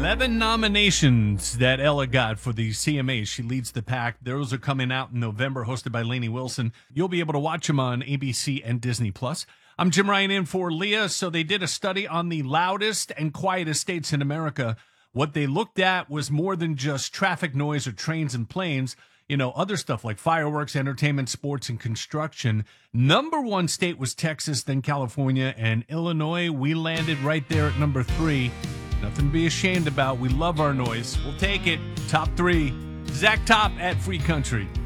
11 nominations that Ella got for the CMAs. She leads the pack. Those are coming out in November, hosted by Lainey Wilson. You'll be able to watch them on ABC and Disney+. I'm Jim Ryan in for Leah. So they did a study on the loudest and quietest states in America. What they looked at was more than just traffic noise or trains and planes. Other stuff like fireworks, entertainment, sports, and construction. Number one state was Texas, then California, and Illinois. We landed right there at number 3. Nothing to be ashamed about. We love our noise. We'll take it. Top 3. Zach Top at Free Country.